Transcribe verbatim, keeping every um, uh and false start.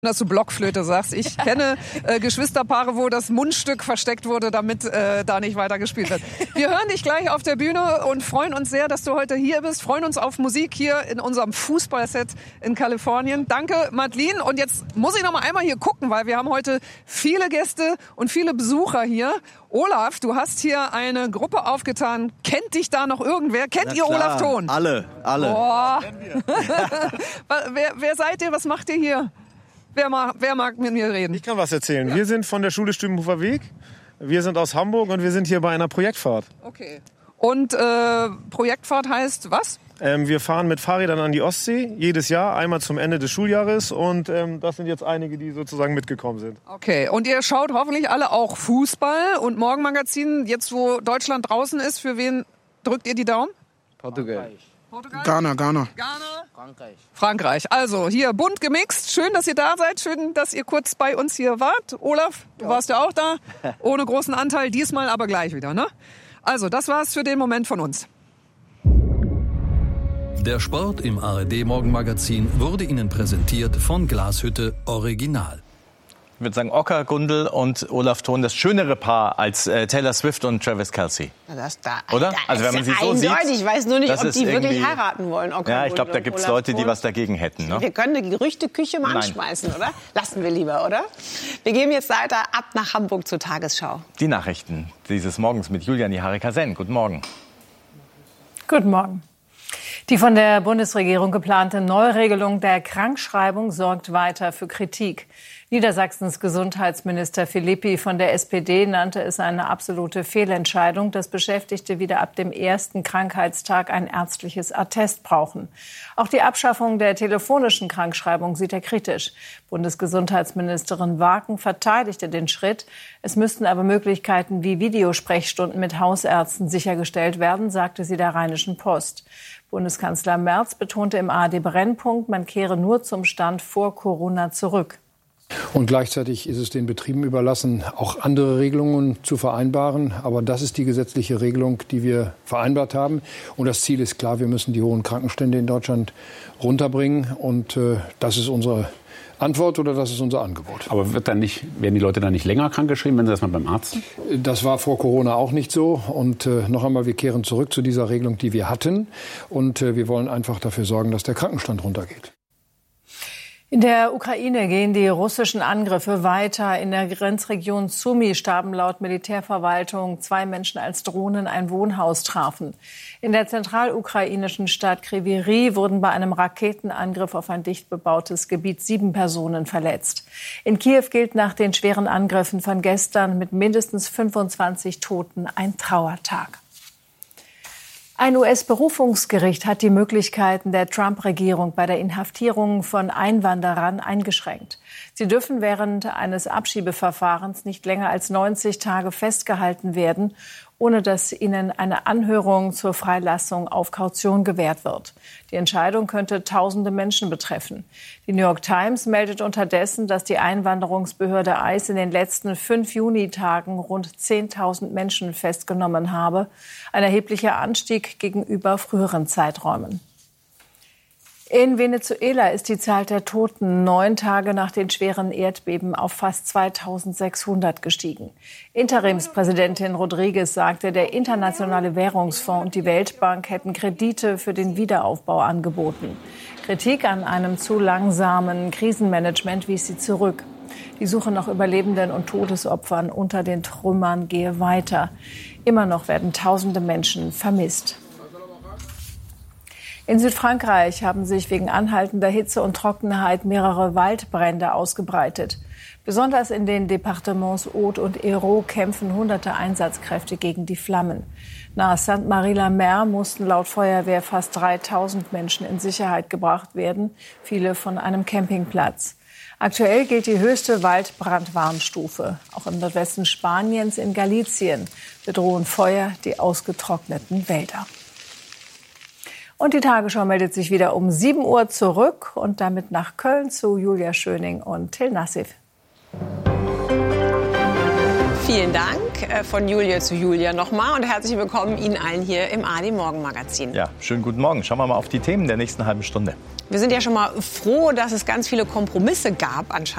dass du Blockflöte sagst. Ich kenne äh, Geschwisterpaare, wo das Mundstück versteckt wurde, damit äh, da nicht weiter gespielt wird. Wir hören dich gleich auf der Bühne und freuen uns sehr, dass du heute hier bist. Freuen uns auf Musik hier in unserem Fußballset in Kalifornien. Danke, Madeleine. Und jetzt muss ich noch mal einmal hier gucken, weil wir haben heute viele Gäste und viele Besucher hier. Olaf, du hast hier eine Gruppe aufgetan. Kennt dich da noch irgendwer? Kennt Na ihr klar, Olaf Thon? Alle, alle. Boah. wer, wer seid ihr? Was macht ihr hier? Wer mag, wer mag mit mir reden? Ich kann was erzählen. Ja. Wir sind von der Schule Stübenhofer Weg. Wir sind aus Hamburg und wir sind hier bei einer Projektfahrt. Okay. Und äh, Projektfahrt heißt was? Ähm, wir fahren mit Fahrrädern an die Ostsee, jedes Jahr, einmal zum Ende des Schuljahres. Und ähm, das sind jetzt einige, die sozusagen mitgekommen sind. Okay. Und ihr schaut hoffentlich alle auch Fußball und Morgenmagazin. Jetzt, wo Deutschland draußen ist, für wen drückt ihr die Daumen? Portugal. Portugal? Ghana, Ghana. Ghana? Frankreich. Frankreich. Also hier bunt gemixt. Schön, dass ihr da seid. Schön, dass ihr kurz bei uns hier wart. Olaf, du ja. warst ja auch da. Ohne großen Anteil. Diesmal aber gleich wieder, ne? Also, das war's für den Moment von uns. Der Sport im A R D-Morgenmagazin wurde Ihnen präsentiert von Glashütte Original. Ich würde sagen, Ocker, Gundel und Olaf Thon, das schönere Paar als äh, Taylor Swift und Travis Kelce. Das da, oder? Da also wenn man sie so sieht, ich weiß nur nicht, ob die wirklich irgendwie... heiraten wollen. Ocker, ja, ich glaube, da gibt es Leute, die was dagegen hätten. Ne? Wir können eine Gerüchteküche mal Nein. anschmeißen, oder? Lassen wir lieber, oder? Wir gehen jetzt weiter ab nach Hamburg zur Tagesschau. Die Nachrichten dieses Morgens mit Julian Harika-Senn. Guten Morgen. Guten Morgen. Die von der Bundesregierung geplante Neuregelung der Krankschreibung sorgt weiter für Kritik. Niedersachsens Gesundheitsminister Philippi von der S P D nannte es eine absolute Fehlentscheidung, dass Beschäftigte wieder ab dem ersten Krankheitstag ein ärztliches Attest brauchen. Auch die Abschaffung der telefonischen Krankschreibung sieht er kritisch. Bundesgesundheitsministerin Waken verteidigte den Schritt. Es müssten aber Möglichkeiten wie Videosprechstunden mit Hausärzten sichergestellt werden, sagte sie der Rheinischen Post. Bundeskanzler Merz betonte im A R D-Brennpunkt, man kehre nur zum Stand vor Corona zurück. Und gleichzeitig ist es den Betrieben überlassen, auch andere Regelungen zu vereinbaren. Aber das ist die gesetzliche Regelung, die wir vereinbart haben. Und das Ziel ist klar, wir müssen die hohen Krankenstände in Deutschland runterbringen. Und äh, das ist unsere Antwort oder das ist unser Angebot. Aber wird dann nicht, werden die Leute dann nicht länger krankgeschrieben, wenn sie das mal beim Arzt? Das war vor Corona auch nicht so. Und äh, noch einmal, wir kehren zurück zu dieser Regelung, die wir hatten. Und äh, wir wollen einfach dafür sorgen, dass der Krankenstand runtergeht. In der Ukraine gehen die russischen Angriffe weiter. In der Grenzregion Sumy starben laut Militärverwaltung zwei Menschen, als Drohnen ein Wohnhaus trafen. In der zentralukrainischen Stadt Kryvyi Rih wurden bei einem Raketenangriff auf ein dicht bebautes Gebiet sieben Personen verletzt. In Kiew gilt nach den schweren Angriffen von gestern mit mindestens fünfundzwanzig Toten ein Trauertag. Ein U S-Berufungsgericht hat die Möglichkeiten der Trump-Regierung bei der Inhaftierung von Einwanderern eingeschränkt. Sie dürfen während eines Abschiebeverfahrens nicht länger als neunzig Tage festgehalten werden, ohne dass ihnen eine Anhörung zur Freilassung auf Kaution gewährt wird. Die Entscheidung könnte tausende Menschen betreffen. Die New York Times meldet unterdessen, dass die Einwanderungsbehörde I C E in den letzten fünf Junitagen rund zehntausend Menschen festgenommen habe. Ein erheblicher Anstieg gegenüber früheren Zeiträumen. In Venezuela ist die Zahl der Toten neun Tage nach den schweren Erdbeben auf fast zweitausendsechshundert gestiegen. Interimspräsidentin Rodriguez sagte, der Internationale Währungsfonds und die Weltbank hätten Kredite für den Wiederaufbau angeboten. Kritik an einem zu langsamen Krisenmanagement wies sie zurück. Die Suche nach Überlebenden und Todesopfern unter den Trümmern gehe weiter. Immer noch werden tausende Menschen vermisst. In Südfrankreich haben sich wegen anhaltender Hitze und Trockenheit mehrere Waldbrände ausgebreitet. Besonders in den Departements Aude und Hérault kämpfen hunderte Einsatzkräfte gegen die Flammen. Nahe Sainte-Marie-la-Mer mussten laut Feuerwehr fast dreitausend Menschen in Sicherheit gebracht werden, viele von einem Campingplatz. Aktuell gilt die höchste Waldbrandwarnstufe. Auch im Nordwesten Spaniens, in Galicien, bedrohen Feuer die ausgetrockneten Wälder. Und die Tagesschau meldet sich wieder um sieben Uhr zurück und damit nach Köln zu Julia Schöning und Till Nassif. Vielen Dank von Julia zu Julia nochmal und herzlich willkommen Ihnen allen hier im A R D-Morgenmagazin. Ja, schönen guten Morgen. Schauen wir mal auf die Themen der nächsten halben Stunde. Wir sind ja schon mal froh, dass es ganz viele Kompromisse gab anscheinend.